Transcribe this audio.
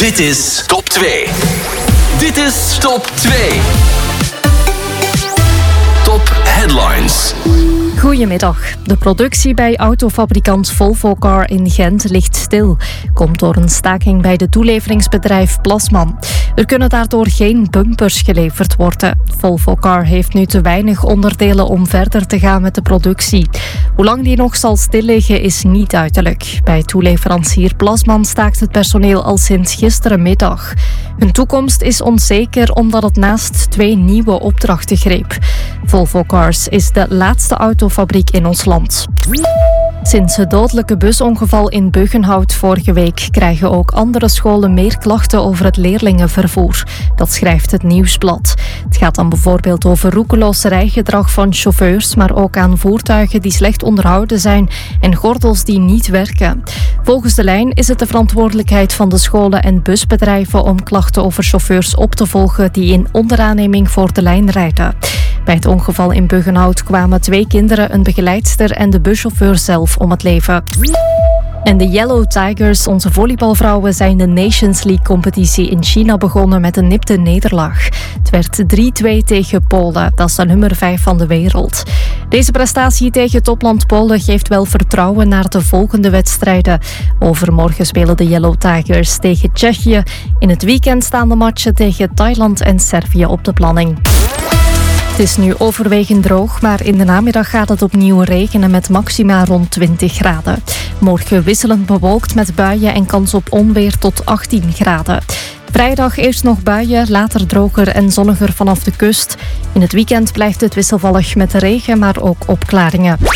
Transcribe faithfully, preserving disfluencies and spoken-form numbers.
Dit is Top twee. Dit is Top twee. Top Headlines. Goedemiddag. De productie bij autofabrikant Volvo Car in Gent ligt stil. Komt door een staking bij de toeleveringsbedrijf Plasman. Er kunnen daardoor geen bumpers geleverd worden. Volvo Car heeft nu te weinig onderdelen om verder te gaan met de productie. Hoe lang die nog zal stilliggen is niet duidelijk. Bij toeleverancier Plasman staakt het personeel al sinds gisterenmiddag. Hun toekomst is onzeker omdat het naast twee nieuwe opdrachten greep. Volvo Cars is de laatste autofabriek in ons land. Sinds het dodelijke busongeval in Buggenhout vorige week krijgen ook andere scholen meer klachten over het leerlingenvervoer. Dat schrijft het Nieuwsblad. Het gaat dan bijvoorbeeld over roekeloos rijgedrag van chauffeurs, maar ook aan voertuigen die slecht onderhouden zijn en gordels die niet werken. Volgens de lijn is het de verantwoordelijkheid van de scholen en busbedrijven om klachten over chauffeurs op te volgen die in onderaanneming voor de lijn rijden. Bij het ongeval in Buggenhout kwamen twee kinderen, een begeleidster en de buschauffeur zelf om het leven. En de Yellow Tigers, onze volleybalvrouwen, zijn de Nations League-competitie in China begonnen met een nipte nederlaag. Het werd drie-twee tegen Polen, dat is de nummer vijf van de wereld. Deze prestatie tegen topland Polen geeft wel vertrouwen naar de volgende wedstrijden. Overmorgen spelen de Yellow Tigers tegen Tsjechië. In het weekend staan de matchen tegen Thailand en Servië op de planning. Het is nu overwegend droog, maar in de namiddag gaat het opnieuw regenen met maxima rond twintig graden. Morgen wisselend bewolkt met buien en kans op onweer tot achttien graden. Vrijdag eerst nog buien, later droger en zonniger vanaf de kust. In het weekend blijft het wisselvallig met regen, maar ook opklaringen.